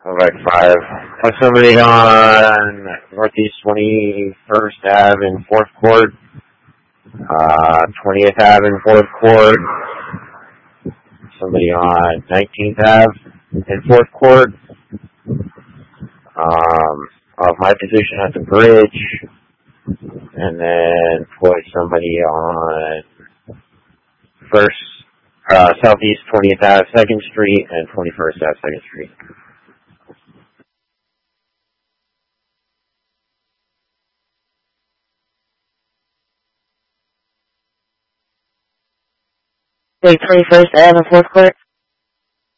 like 5. Somebody on Northeast 21st Ave in 4th Court, 20th Ave in 4th Court, somebody on 19th Ave in 4th Court, of my position at the bridge, and then put somebody on Southeast 20th Ave 2nd Street and 21st Ave 2nd Street. Wait, 21st Ave and 4th Court?